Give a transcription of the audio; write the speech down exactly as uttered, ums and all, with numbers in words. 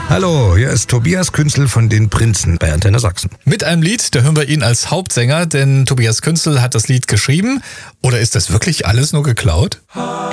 Hallo, hier ist Tobias Künzel von den Prinzen bei Antenne Sachsen. Mit einem Lied, da hören wir ihn als Hauptsänger, denn Tobias Künzel hat das Lied geschrieben. Oder ist das wirklich alles nur geklaut?